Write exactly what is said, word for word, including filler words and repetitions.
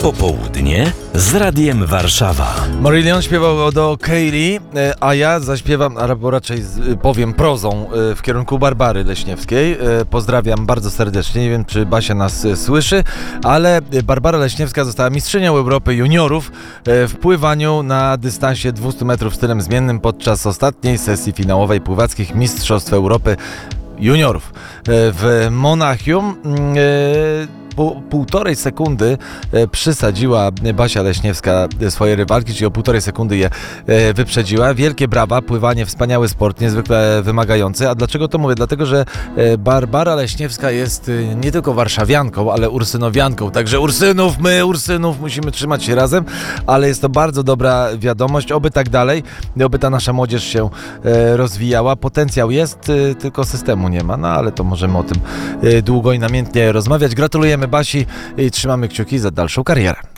Popołudnie z Radiem Warszawa. Marillion śpiewał do Kaylee, a ja zaśpiewam, albo raczej powiem prozą w kierunku Barbary Leśniewskiej. Pozdrawiam bardzo serdecznie, nie wiem czy Basia nas słyszy, ale Barbara Leśniewska została mistrzynią Europy juniorów w pływaniu na dystansie dwieście metrów stylem zmiennym podczas ostatniej sesji finałowej pływackich Mistrzostw Europy juniorów w Monachium. Po półtorej sekundy przysadziła Basia Leśniewska swoje rywalki, czyli o półtorej sekundy je wyprzedziła. Wielkie brawa, pływanie, wspaniały sport, niezwykle wymagający. A dlaczego to mówię? Dlatego, że Barbara Leśniewska jest nie tylko warszawianką, ale ursynowianką. Także Ursynów, my Ursynów musimy trzymać się razem, ale jest to bardzo dobra wiadomość. Oby tak dalej, oby ta nasza młodzież się rozwijała. Potencjał jest, tylko systemu nie ma. No ale to możemy o tym długo i namiętnie rozmawiać. Gratulujemy Basi i trzymamy kciuki za dalszą karierę.